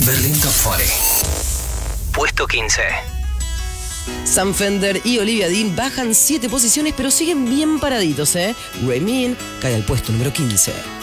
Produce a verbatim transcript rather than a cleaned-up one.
Berlín Top cuarenta. Puesto quince. Sam Fender y Olivia Dean bajan siete posiciones, pero siguen bien paraditos, ¿eh? Remain cae al puesto número quince.